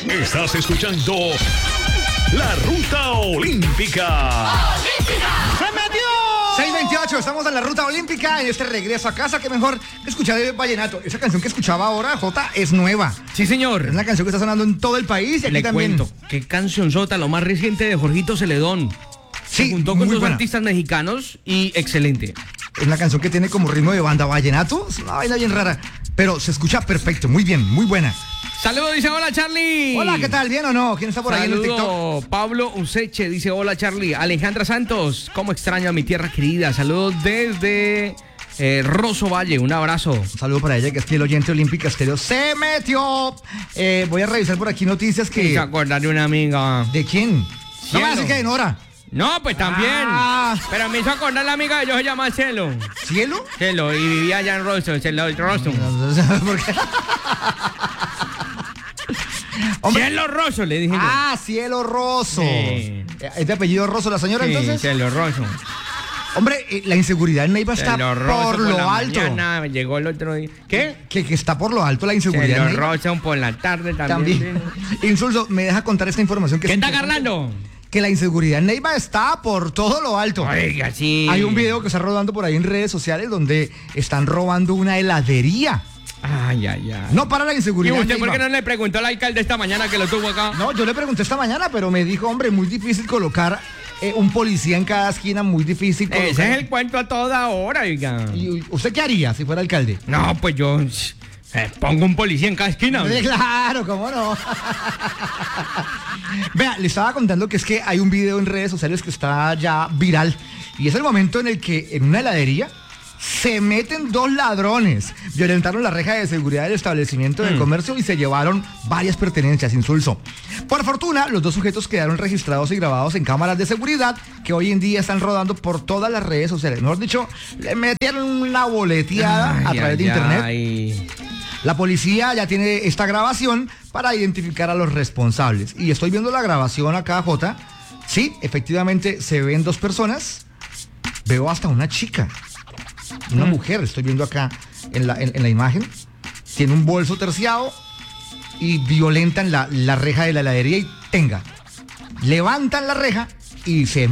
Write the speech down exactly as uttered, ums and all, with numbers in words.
Estás escuchando La Ruta Olímpica. ¡Se metió! seis veintiocho, estamos en la Ruta Olímpica, en este regreso a casa. Qué mejor escuchar el vallenato. Esa canción que escuchaba ahora, Jota, es nueva. Sí, señor. Es una canción que está sonando en todo el país y aquí Le también. cuento, qué canción sota, lo más reciente de Jorgito Celedón. Sí, Se juntó con muy dos buena. artistas mexicanos y excelente. Es una canción que tiene como ritmo de banda vallenato. Es una vaina bien rara, pero se escucha perfecto, muy bien, muy buena. Saludos, dice hola Charlie. Hola, ¿qué tal? ¿Bien o no? ¿Quién está por ahí en el TikTok? Saludos, Pablo Useche dice hola Charlie. Alejandra Santos, cómo extraño a mi tierra querida. Saludos desde eh, Rosso Valle, un abrazo. Un saludo para ella, que es fiel oyente olímpica estéreo. ¡Se metió! Eh, voy a revisar por aquí noticias ¿Se que... acuerda de una amiga? ¿De quién? No me Cielo. así que de Nora. No, pues también. Ah. Pero me hizo acordar la amiga de ellos, se llama Cielo. ¿Cielo? Cielo, y vivía allá en Rosso, Cielo, Rosso. ¿Por qué? Cielo Rosso, le dije yo. Ah, Cielo Rosso. Sí. ¿Es de apellido Rosso la señora Sí, entonces? Cielo Rosso. Hombre, eh, la inseguridad en Neiva está Cielo Rosso por lo la alto. mañana, me llegó el otro día. ¿Qué? Que, que está por lo alto la inseguridad en Cielo Neiva. Rosso por la tarde también. También. Insulso, me deja contar esta información que ¿Qué es está interesante. cargando? Que la inseguridad en Neiva está por todo lo alto. Oiga, sí. Hay un video que está rodando por ahí en redes sociales donde están robando una heladería. Ay, ay, ay. No para la ¿Y inseguridad. en usted por Neiva. qué no le preguntó al alcalde esta mañana que lo tuvo acá? No, yo le pregunté esta mañana, pero me dijo, hombre, muy difícil colocar eh, un policía en cada esquina, muy difícil colocar. Ese es el cuento a toda hora, oiga. ¿Y usted qué haría si fuera alcalde? No, pues yo eh, pongo un policía en cada esquina. Eh, Claro, cómo no. Vea, le estaba contando que es que hay un video en redes sociales que está ya viral y es el momento en el que en una heladería se meten dos ladrones, violentaron la reja de seguridad del establecimiento del Mm. comercio y se llevaron varias pertenencias, insulso. Por fortuna, los dos sujetos quedaron registrados y grabados en cámaras de seguridad que hoy en día están rodando por todas las redes sociales. Mejor dicho, le metieron una boleteada a Ay, través de ay, internet. ay. La policía ya tiene esta grabación para identificar a los responsables. Y estoy viendo la grabación acá, Jota. Sí, efectivamente se ven dos personas. Veo hasta una chica. Una Mm. mujer, estoy viendo acá en la, en, en la imagen. Tiene un bolso terciado y violentan la, la reja de la heladería y tenga. Levantan la reja y se